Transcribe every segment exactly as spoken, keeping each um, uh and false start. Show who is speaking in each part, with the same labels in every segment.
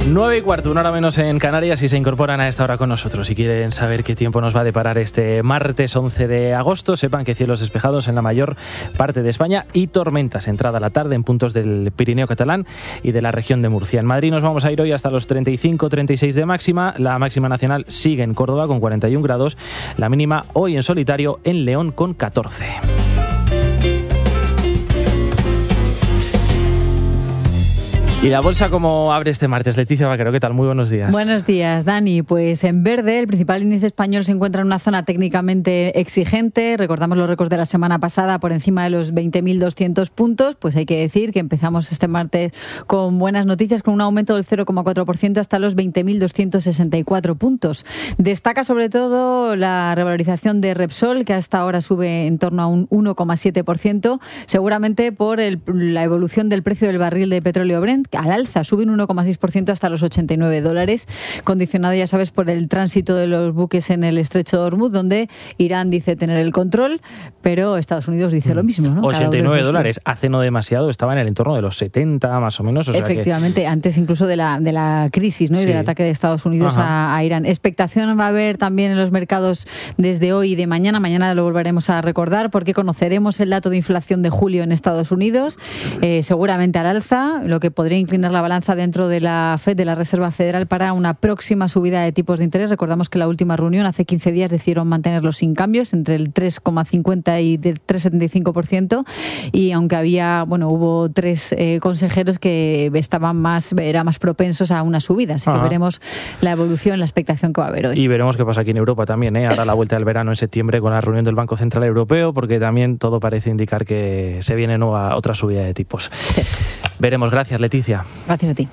Speaker 1: nueve y cuarto, una hora menos en Canarias, y se incorporan a esta hora con nosotros. Si quieren saber qué tiempo nos va a deparar este martes once de agosto, sepan que cielos despejados en la mayor parte de España y tormentas entrada a la tarde en puntos del Pirineo catalán y de la región de Murcia. En Madrid nos vamos a ir hoy hasta los treinta y cinco treinta y seis de máxima. La máxima nacional sigue en Córdoba con cuarenta y un grados. La mínima hoy en solitario en León con catorce. ¿Y la bolsa cómo abre este martes? Leticia Vaquero, ¿qué tal? Muy buenos días.
Speaker 2: Buenos días, Dani. Pues en verde, el principal índice español se encuentra en una zona técnicamente exigente. Recordamos los récords de la semana pasada por encima de los veinte mil doscientos puntos. Pues hay que decir que empezamos este martes con buenas noticias, con un aumento del cero coma cuatro por ciento hasta los veinte mil doscientos sesenta y cuatro puntos. Destaca sobre todo la revalorización de Repsol, que hasta ahora sube en torno a un uno coma siete por ciento, seguramente por el, la evolución del precio del barril de petróleo Brent, al alza, sube un uno coma seis por ciento hasta los ochenta y nueve dólares, condicionado, ya sabes, por el tránsito de los buques en el estrecho de Hormuz, donde Irán dice tener el control, pero Estados Unidos dice lo mismo, ¿no?
Speaker 1: ochenta y nueve dólares, hace no demasiado estaba en el entorno de los setenta más o menos. O sea
Speaker 2: Efectivamente,
Speaker 1: que...
Speaker 2: antes incluso de la, de la crisis, ¿no? Y sí. del ataque de Estados Unidos a, a Irán. Expectación va a haber también en los mercados desde hoy y de mañana. Mañana lo volveremos a recordar porque conoceremos el dato de inflación de julio en Estados Unidos, eh, seguramente al alza, lo que podría inclinar la balanza dentro de la F E D, de la Reserva Federal, para una próxima subida de tipos de interés. Recordamos que la última reunión hace quince días decidieron mantenerlos sin cambios, entre el tres coma cincuenta y el tres coma setenta y cinco por ciento, y aunque había, bueno, hubo tres eh, consejeros que estaban más, eran más propensos a una subida, así Ajá. que veremos la evolución, la expectación que va a haber hoy.
Speaker 1: Y veremos qué pasa aquí en Europa también, ¿eh? Ahora la vuelta del verano en septiembre con la reunión del Banco Central Europeo, porque también todo parece indicar que se viene nueva otra subida de tipos. Sí. Veremos. Gracias, Leticia.
Speaker 2: Gracias a ti.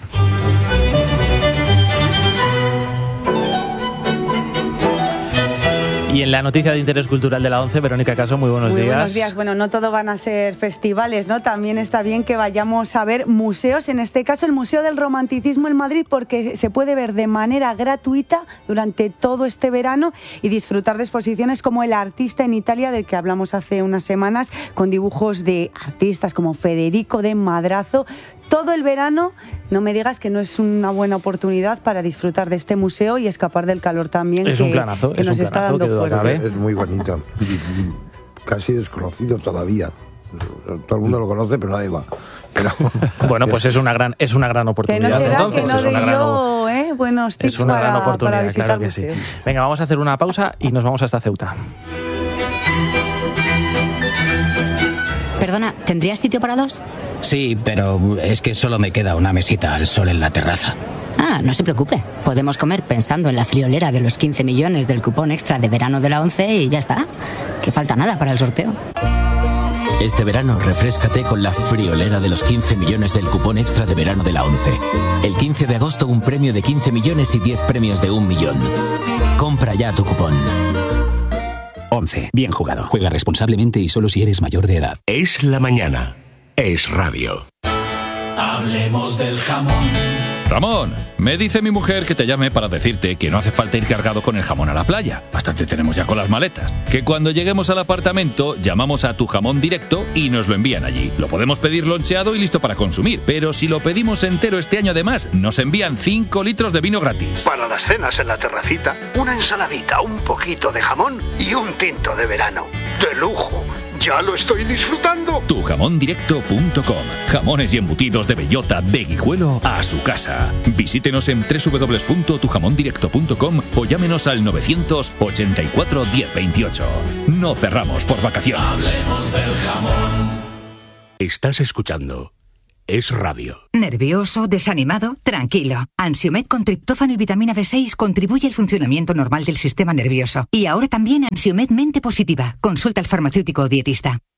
Speaker 1: Y en la noticia de interés cultural de la ONCE, Verónica Caso, muy buenos
Speaker 3: muy
Speaker 1: días.
Speaker 3: Muy buenos días. Bueno, no todo van a ser festivales, ¿no? También está bien que vayamos a ver museos, en este caso el Museo del Romanticismo en Madrid, porque se puede ver de manera gratuita durante todo este verano y disfrutar de exposiciones como El Artista en Italia, del que hablamos hace unas semanas, con dibujos de artistas como Federico de Madrazo. Todo el verano, no me digas que no es una buena oportunidad para disfrutar de este museo y escapar del calor también
Speaker 1: es
Speaker 3: que,
Speaker 1: un planazo,
Speaker 3: que
Speaker 1: es
Speaker 3: nos
Speaker 1: un
Speaker 3: está
Speaker 1: planazo,
Speaker 3: dando fuerte.
Speaker 4: Es muy bonito, casi desconocido todavía. Todo el mundo lo conoce, pero nadie va. Pero,
Speaker 1: bueno, pues es una gran es una gran oportunidad.
Speaker 3: Que no será
Speaker 1: entonces,
Speaker 3: que no
Speaker 1: es una
Speaker 3: de
Speaker 1: gran,
Speaker 3: yo, ¿eh? Buenos tips
Speaker 1: es una
Speaker 3: para,
Speaker 1: gran oportunidad,
Speaker 3: para visitar
Speaker 1: claro que
Speaker 3: museos.
Speaker 1: Sí. Venga, vamos a hacer una pausa y nos vamos hasta Ceuta.
Speaker 5: Perdona, ¿tendrías sitio para dos?
Speaker 6: Sí, pero es que solo me queda una mesita al sol en la terraza.
Speaker 5: Ah, no se preocupe. Podemos comer pensando en la friolera de los quince millones del cupón extra de verano de la ONCE y ya está. Que falta nada para el sorteo.
Speaker 7: Este verano refréscate con la friolera de los quince millones del cupón extra de verano de la ONCE. El quince de agosto un premio de quince millones y diez premios de un millón. Compra ya tu cupón.
Speaker 8: ONCE. Bien jugado. Juega responsablemente y solo si eres mayor de edad.
Speaker 9: Es la mañana. Es radio.
Speaker 10: Hablemos del jamón. Ramón, me dice mi mujer que te llame para decirte que no hace falta ir cargado con el jamón a la playa. Bastante tenemos ya con las maletas. Que cuando lleguemos al apartamento llamamos a Tu Jamón Directo y nos lo envían allí. Lo podemos pedir loncheado y listo para consumir. Pero si lo pedimos entero este año además, nos envían cinco litros de vino gratis.
Speaker 11: Para las cenas en la terracita, una ensaladita, un poquito de jamón y un tinto de verano. ¡De lujo! ¡Ya lo estoy disfrutando!
Speaker 10: tu jamón directo punto com. Jamones y embutidos de bellota de Guijuelo a su casa. Visítenos en doble u doble u doble u punto tu jamón directo punto com o llámenos al novecientos ochenta y cuatro diez veintiocho. No cerramos por vacaciones.
Speaker 9: Hablemos del jamón. Estás escuchando Es Radio.
Speaker 12: ¿Nervioso? ¿Desanimado? Tranquilo. Ansiomed con triptófano y vitamina B seis contribuye al funcionamiento normal del sistema nervioso. Y ahora también Ansiomed Mente Positiva. Consulta al farmacéutico o dietista.